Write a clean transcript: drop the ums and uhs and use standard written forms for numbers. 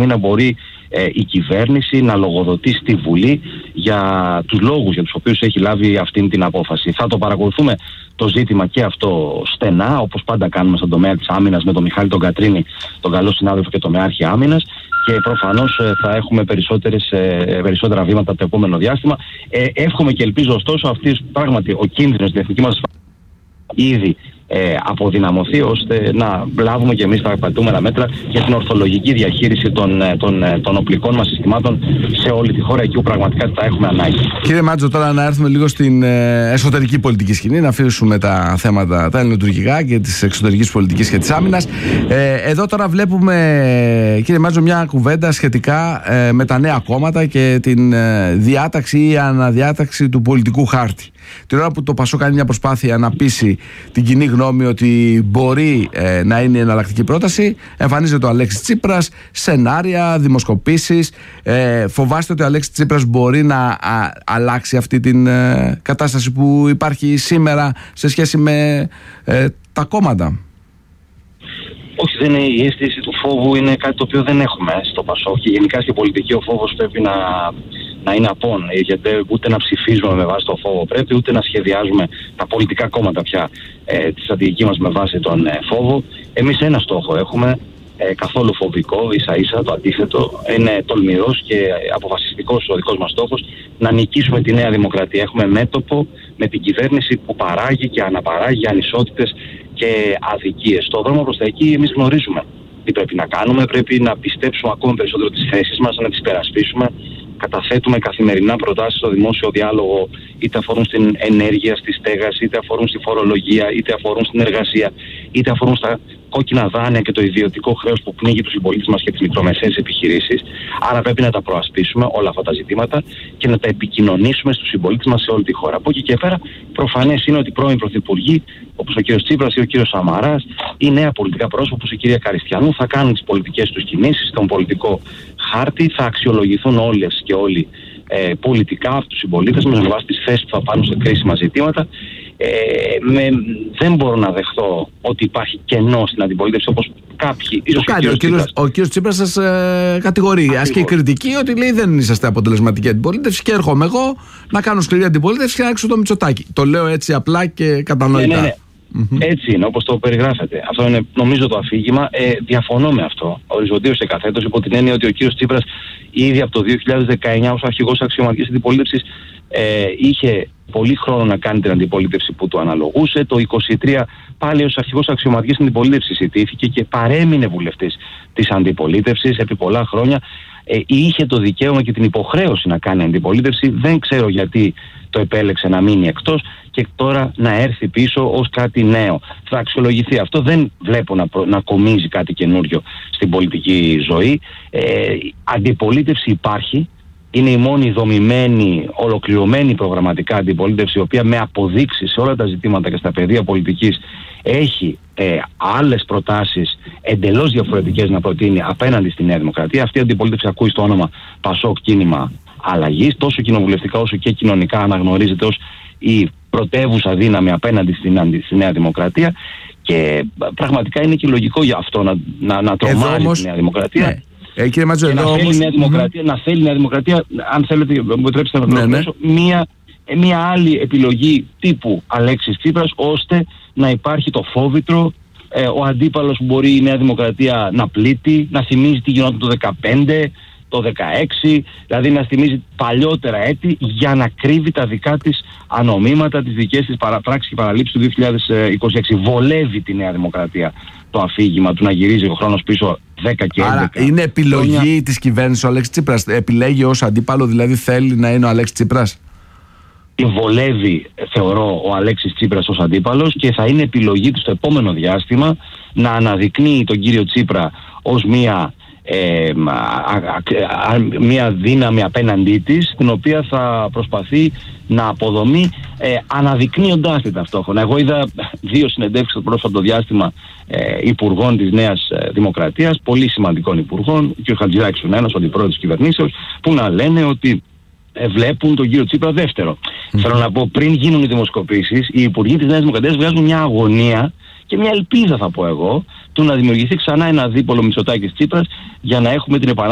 στιγμή να μπορεί η κυβέρνηση να λογοδοτεί στη Βουλή για τους λόγους για τους οποίους έχει λάβει αυτή την απόφαση. Θα το παρακολουθούμε το ζήτημα και αυτό στενά, όπως πάντα κάνουμε στον τομέα της άμυνας με τον Μιχάλη τον Κατρίνη, τον καλό συνάδελφο και τομεάρχη άμυνας, και προφανώς θα έχουμε περισσότερα βήματα το επόμενο διάστημα. Εύχομαι και ελπίζω ωστόσο αυτής πράγματι ο κίνδυνος στην εθνική μας ήδη αποδυναμωθεί, ώστε να λάβουμε και εμείς τα απαιτούμενα μέτρα για την ορθολογική διαχείριση των οπλικών μας συστημάτων σε όλη τη χώρα, εκεί που πραγματικά τα έχουμε ανάγκη. Κύριε Μάτζο, τώρα να έρθουμε λίγο στην εσωτερική πολιτική σκηνή, να αφήσουμε τα θέματα τα ελληνοτουρκικά και της εξωτερικής πολιτικής και της άμυνας. Εδώ τώρα βλέπουμε, κύριε Μάτζο, μια κουβέντα σχετικά με τα νέα κόμματα και την διάταξη ή αναδιάταξη του πολιτικού χάρτη. Την ώρα που το ΠΑΣΟΚ κάνει μια προσπάθεια να πείσει την κοινή γνώμη ότι μπορεί να είναι η εναλλακτική πρόταση, εμφανίζεται ο Αλέξης Τσίπρας, σενάρια, δημοσκοπήσεις. Φοβάστε ότι ο Αλέξης Τσίπρας μπορεί να αλλάξει αυτή την κατάσταση που υπάρχει σήμερα σε σχέση με τα κόμματα? Όχι, δεν είναι, η αίσθηση του φόβου είναι κάτι το οποίο δεν έχουμε στο ΠΑΣΟΚ, και γενικά στην πολιτική ο φόβος πρέπει να είναι απόν, γιατί ούτε να ψηφίζουμε με βάση το φόβο πρέπει, ούτε να σχεδιάζουμε τα πολιτικά κόμματα πια τη στρατηγική μας με βάση τον φόβο. Εμείς ένα στόχο έχουμε, καθόλου φοβικό, ίσα-ίσα το αντίθετο, είναι τολμηρός και αποφασιστικός ο δικός μας στόχος, να νικήσουμε τη Νέα Δημοκρατία. Έχουμε μέτωπο με την κυβέρνηση που παράγει και αναπαράγει ανισότητες και αδικίες. Στο δρόμο προς τα εκεί εμείς γνωρίζουμε τι πρέπει να κάνουμε, πρέπει να πιστέψουμε ακόμα περισσότερο τις θέσεις μας, να τις υπερασπίσουμε. Καταθέτουμε καθημερινά προτάσεις στο δημόσιο διάλογο, είτε αφορούν στην ενέργεια, στη στέγαση, είτε αφορούν στη φορολογία, είτε αφορούν στην εργασία, είτε αφορούν στα κόκκινα δάνεια και το ιδιωτικό χρέος που πνίγει τους συμπολίτες μας και τις μικρομεσαίες επιχειρήσεις. Άρα πρέπει να τα προασπίσουμε όλα αυτά τα ζητήματα και να τα επικοινωνήσουμε στους συμπολίτες μας σε όλη τη χώρα. Από εκεί και πέρα, προφανές είναι ότι πρώην πρωθυπουργοί, όπως ο κ. Τσίπρας ή ο κ. Σαμαράς, ή νέα πολιτικά πρόσωπα όπως η κυρία Καριστιανού, θα κάνουν τις πολιτικές τους κινήσεις στον πολιτικό χάρτη, θα αξιολογηθούν όλες και όλοι πολιτικά από τους συμπολίτες μας με βάση τις θέσεις που θα πάρουν σε κρίσιμα ζητήματα. Δεν μπορώ να δεχθώ ότι υπάρχει κενό στην αντιπολίτευση όπως κάποιοι. Ο κ. Τσίπρας σας κατηγορεί, ασκεί κριτική ότι λέει δεν είσαστε αποτελεσματική αντιπολίτευση και έρχομαι εγώ να κάνω σκληρή αντιπολίτευση και να έξω το Μητσοτάκη. Το λέω έτσι απλά και κατανοητά. Ναι. Έτσι είναι όπως το περιγράφετε. Αυτό είναι νομίζω το αφήγημα. Διαφωνώ με αυτό οριζοντίως και καθέτως, υπό την έννοια ότι ο κ. Τσίπρας ήδη από το 2019 ως αρχηγός αξιωματικής αντιπολίτευσης είχε πολύ χρόνο να κάνει την αντιπολίτευση που του αναλογούσε. Το 2023 πάλι ως αρχηγός αξιωματικής αντιπολίτευσης ιτήθηκε και παρέμεινε βουλευτής της αντιπολίτευσης επί πολλά χρόνια. Είχε το δικαίωμα και την υποχρέωση να κάνει αντιπολίτευση. Δεν ξέρω γιατί το επέλεξε να μείνει εκτός και τώρα να έρθει πίσω ως κάτι νέο. Θα αξιολογηθεί αυτό. Δεν βλέπω να κομίζει κάτι καινούριο στην πολιτική ζωή. Αντιπολίτευση υπάρχει. Είναι η μόνη δομημένη, ολοκληρωμένη προγραμματικά αντιπολίτευση, η οποία με αποδείξει σε όλα τα ζητήματα και στα πεδία πολιτικής έχει άλλες προτάσεις εντελώς διαφορετικές να προτείνει απέναντι στη Νέα Δημοκρατία. Αυτή η αντιπολίτευση ακούει στο όνομα ΠΑΣΟΚ Κίνημα Αλλαγής, τόσο κοινοβουλευτικά όσο και κοινωνικά αναγνωρίζεται ως η πρωτεύουσα δύναμη απέναντι στη Νέα Δημοκρατία, και πραγματικά είναι και λογικό για αυτό να τρομάζει τη Νέα Δημοκρατία. Ναι. Κύριε Μάτζο, και να θέλει η Νέα Δημοκρατία, αν θέλετε, μου επιτρέψετε να προσθέσω, μια άλλη επιλογή τύπου Αλέξης Τσίπρας, ώστε να υπάρχει το φόβητρο, ο αντίπαλος που μπορεί η Νέα Δημοκρατία να πλήττει, να θυμίζει τι γινόταν το 2015, το 2016, δηλαδή να θυμίζει παλιότερα έτη για να κρύβει τα δικά της ανομήματα, τις δικές της παραπράξεις και παραλήψεις του 2026. Βολεύει τη Νέα Δημοκρατία το αφήγημα του να γυρίζει ο χρόνος πίσω 10 και 11. Άρα είναι επιλογή της κυβέρνησης ο Αλέξης Τσίπρας? Επιλέγει ως αντίπαλο, δηλαδή θέλει να είναι ο Αλέξης Τσίπρας? Βολεύει, θεωρώ, ο Αλέξης Τσίπρας ως αντίπαλος, και θα είναι επιλογή του στο επόμενο διάστημα να αναδεικνύει τον κύριο Τσίπρα ως μια δύναμη απέναντί της, την οποία θα προσπαθεί να αποδομεί, αναδεικνύοντάς την ταυτόχρονα. Εγώ είδα 2 συνεντεύξεις το πρόσφατο διάστημα υπουργών της Νέας Δημοκρατίας, πολύ σημαντικών υπουργών, ο κ. Χατζηδάκης ο ένας, ο αντιπρόεδρος της κυβερνήσεως, που να λένε ότι βλέπουν τον κύριο Τσίπρα δεύτερο. Θέλω να πω, πριν γίνουν οι δημοσκοπήσεις, οι υπουργοί της Νέας Δημοκρατίας βγάζουν μια αγωνία και μια ελπίδα, θα πω εγώ, του να δημιουργηθεί ξανά ένα δίπολο Μητσοτάκης Τσίπρας για να έχουμε την επανάληψη